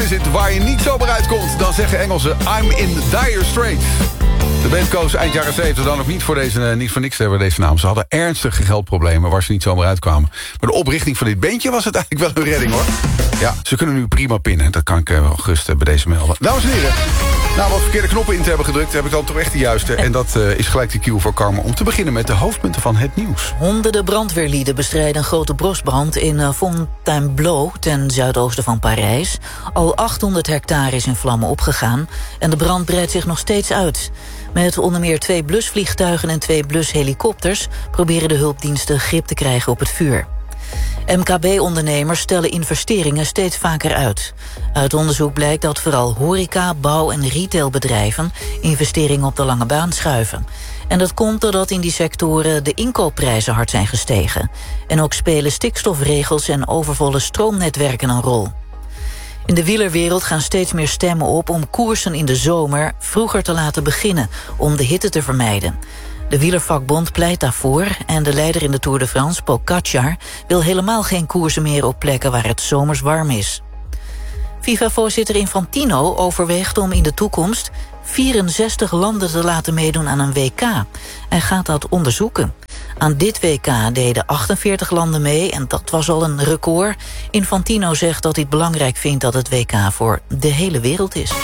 is het waar je niet zomaar uitkomt. Dan zeggen Engelsen, I'm in dire straits. De band koos eind jaren 70 dan ook niet voor niet voor niks te hebben deze naam. Ze hadden ernstige geldproblemen waar ze niet zomaar uitkwamen. Maar de oprichting van dit bandje was het eigenlijk wel een redding, hoor. Ja, ze kunnen nu prima pinnen. Dat kan ik wel gerust bij deze melden. Dames en heren, nou wat verkeerde knoppen in te hebben gedrukt, heb ik dan toch echt de juiste. En dat is gelijk de cue voor Carmen om te beginnen met de hoofdpunten van het nieuws. Honderden brandweerlieden bestrijden een grote bosbrand in Fontainebleau, ten zuidoosten van Parijs. Al 800 hectare is in vlammen opgegaan en de brand breidt zich nog steeds uit. Met onder meer 2 blusvliegtuigen en 2 blushelikopters proberen de hulpdiensten grip te krijgen op het vuur. MKB-ondernemers stellen investeringen steeds vaker uit. Uit onderzoek blijkt dat vooral horeca, bouw- en retailbedrijven investeringen op de lange baan schuiven. En dat komt doordat in die sectoren de inkoopprijzen hard zijn gestegen. En ook spelen stikstofregels en overvolle stroomnetwerken een rol. In de wielerwereld gaan steeds meer stemmen op om koersen in de zomer vroeger te laten beginnen, om de hitte te vermijden. De wielervakbond pleit daarvoor en de leider in de Tour de France, Pogačar, wil helemaal geen koersen meer op plekken waar het zomers warm is. FIFA-voorzitter Infantino overweegt om in de toekomst 64 landen te laten meedoen aan een WK. Hij gaat dat onderzoeken. Aan dit WK deden 48 landen mee en dat was al een record. Infantino zegt dat hij het belangrijk vindt dat het WK voor de hele wereld is.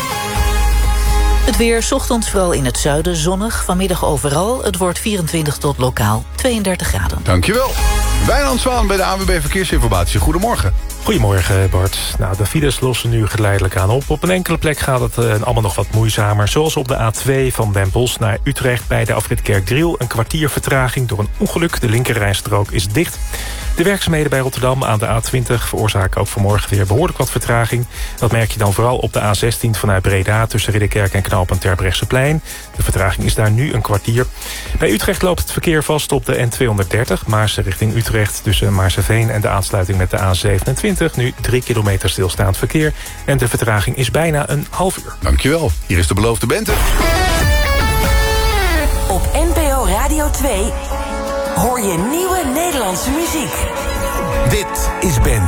Het weer, 's ochtends vooral in het zuiden zonnig, vanmiddag overal. Het wordt 24 tot lokaal 32 graden. Dankjewel. Wijnand Zwaan bij de ANWB Verkeersinformatie. Goedemorgen. Goedemorgen, Bart. Nou, de files lossen nu geleidelijk aan op. Op een enkele plek gaat het allemaal nog wat moeizamer. Zoals op de A2 van Den Bosch naar Utrecht bij de afrit Kerkdriel. Een kwartier vertraging door een ongeluk. De linkerrijstrook is dicht. De werkzaamheden bij Rotterdam aan de A20 veroorzaken ook vanmorgen weer behoorlijk wat vertraging. Dat merk je dan vooral op de A16 vanuit Breda tussen Ridderkerk en knooppunt Terbrechtseplein. De vertraging is daar nu een kwartier. Bij Utrecht loopt het verkeer vast op de N230, Maarsen richting Utrecht tussen Maarseveen en de aansluiting met de A27. Nu 3 kilometer stilstaand verkeer en de vertraging is bijna een half uur. Dankjewel. Hier is de beloofde Bente. Op NPO Radio 2 hoor je nieuwe Nederlandse muziek. Dit is Bente.